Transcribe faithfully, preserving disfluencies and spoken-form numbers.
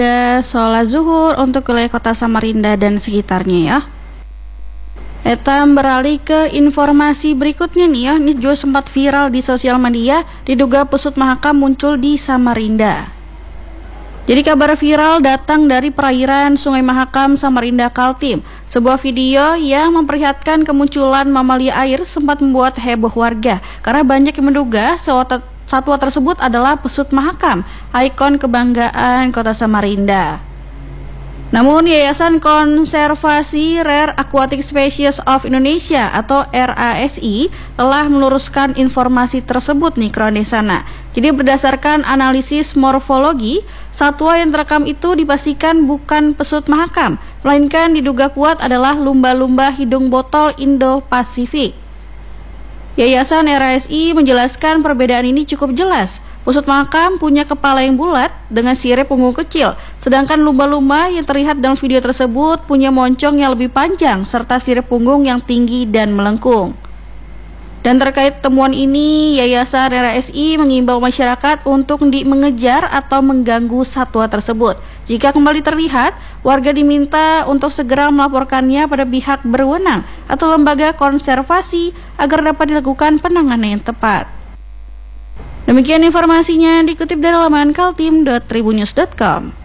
Sholat zuhur untuk wilayah kota Samarinda dan sekitarnya ya. Kita beralih ke informasi berikutnya nih ya. Ini juga sempat viral di sosial media, diduga pesut Mahakam muncul di Samarinda. Jadi kabar viral datang dari perairan Sungai Mahakam, Samarinda, Kaltim. Sebuah video yang memperlihatkan kemunculan mamalia air sempat membuat heboh warga karena banyak yang menduga satwa tersebut adalah pesut Mahakam, ikon kebanggaan kota Samarinda. Namun Yayasan Konservasi Rare Aquatic Species of Indonesia atau R A S I telah meluruskan informasi tersebut nih Kronesana. Jadi berdasarkan analisis morfologi, satwa yang terekam itu dipastikan bukan pesut Mahakam, melainkan diduga kuat adalah lumba-lumba hidung botol Indo-Pasifik. Yayasan R A S I menjelaskan perbedaan ini cukup jelas. Pesut Mahakam punya kepala yang bulat dengan sirip punggung kecil, sedangkan lumba-lumba yang terlihat dalam video tersebut punya moncong yang lebih panjang serta sirip punggung yang tinggi dan melengkung. Dan terkait temuan ini, Yayasan R A S I mengimbau masyarakat untuk di mengejar atau mengganggu satwa tersebut. Jika kembali terlihat, warga diminta untuk segera melaporkannya pada pihak berwenang atau lembaga konservasi agar dapat dilakukan penanganan yang tepat. Demikian informasinya dikutip dari laman kaltim dot tribunnews dot com.